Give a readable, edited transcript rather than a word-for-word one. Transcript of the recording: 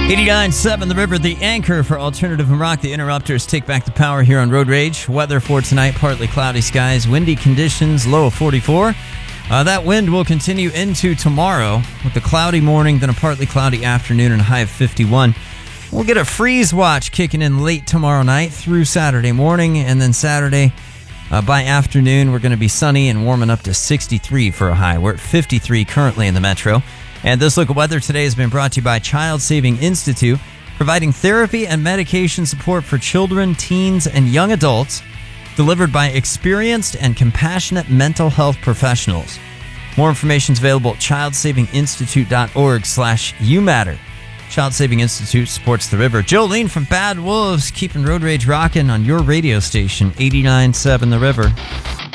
89.7 The River, the anchor for Alternative and Rock. The Interrupters take back the power here on Road Rage. Weather for tonight, partly cloudy skies, windy conditions, low of 44. That wind will continue into tomorrow with a cloudy morning, then a partly cloudy afternoon and a high of 51. We'll get a freeze watch kicking in late tomorrow night through Saturday morning, and then Saturday by afternoon we're going to be sunny and warming up to 63 for a high. We're at 53 currently in the metro. And this look at weather today has been brought to you by Child Saving Institute, providing therapy and medication support for children, teens, and young adults, delivered by experienced and compassionate mental health professionals. More information is available at childsavinginstitute.org/youmatter. Child Saving Institute supports the river. Jolene from Bad Wolves, keeping Road Rage rocking on your radio station, 89.7 The River.